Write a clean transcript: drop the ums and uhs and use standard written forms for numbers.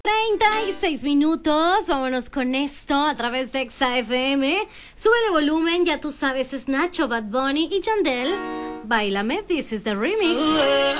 36 minutos, vámonos con esto a través de Exa FM. Sube el volumen, ya tú sabes, es Nacho, Bad Bunny y Yandel. Báilame, this is the remix.